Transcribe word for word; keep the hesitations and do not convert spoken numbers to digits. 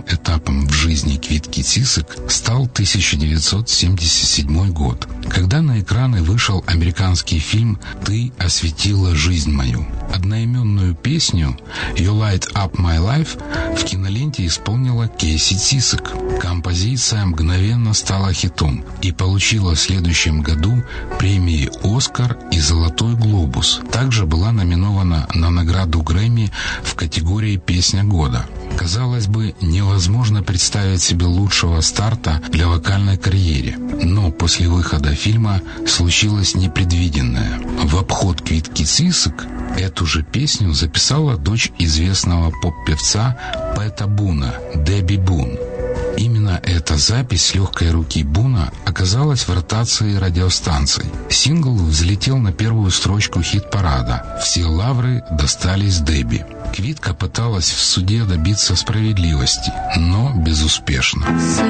этапом в жизни Квитки Цисок стал тысяча девятьсот семьдесят седьмой год, когда на экраны вышел американский фильм «Ты осветила жизнь мою». Одноименную песню «You Light Up My Life» в киноленте исполнила Кейси Цисок. Композиция мгновенно стала хитом и получила в следующем году премии «Оскар» и «Золотой глобус». Также была номинована на награду Грэмми в категории «Песня года». Казалось бы, невозможно представить себе лучшего старта для вокальной карьеры. Но после выхода фильма случилось непредвиденное. В обход Квитки Цисок эту же песню записала дочь известного поп-певца Пэта Буна, Дебби Бун. Именно эта запись с легкой руки Буна оказалась в ротации радиостанций. Сингл взлетел на первую строчку хит-парада. Все лавры достались Дебби. Квитка пыталась в суде добиться справедливости, но безуспешно.